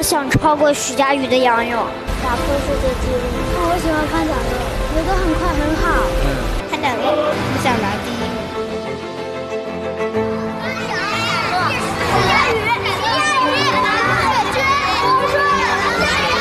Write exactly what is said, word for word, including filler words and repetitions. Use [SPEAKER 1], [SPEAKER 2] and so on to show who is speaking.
[SPEAKER 1] 想超过徐嘉余的仰泳，
[SPEAKER 2] 打破世界纪录。我喜欢看展乐，觉得很快很好。
[SPEAKER 1] 看展乐，我想